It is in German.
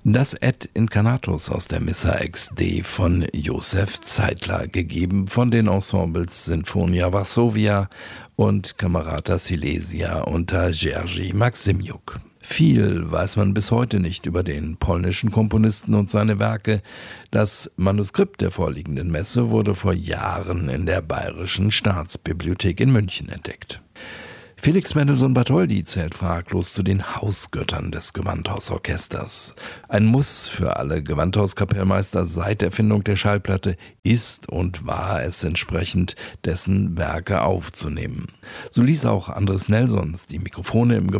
Das Et Incarnatus aus der Missa ex-D von Josef Zeitler, gegeben von den Ensembles Sinfonia Varsovia und Camerata Silesia unter Jerzy Maksymiuk. Viel weiß man bis heute nicht über den polnischen Komponisten und seine Werke. Das Manuskript der vorliegenden Messe wurde vor Jahren in der Bayerischen Staatsbibliothek in München entdeckt. Felix Mendelssohn-Bartholdy zählt fraglos zu den Hausgöttern des Gewandhausorchesters. Ein Muss für alle Gewandhauskapellmeister seit Erfindung der Schallplatte ist und war es entsprechend, dessen Werke aufzunehmen. So ließ auch Andres Nelsons die Mikrofone im